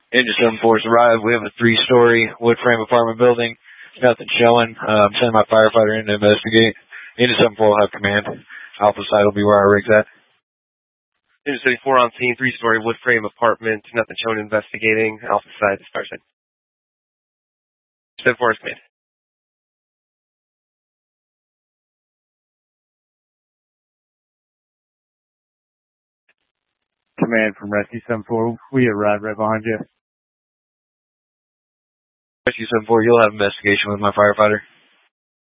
Engine 7-4's arrived. We have a 3-story wood frame apartment building. Nothing showing. I'm sending my firefighter in to investigate. Engine 7-4 will have command. Alpha side will be where our rig's at. Engine 74 on scene, 3-story wood frame apartment. Nothing showing, investigating. Alpha side, fire side. 74 is command. Command from Rescue 7-4. We arrived right behind you. Rescue 7-4, you'll have investigation with my firefighter.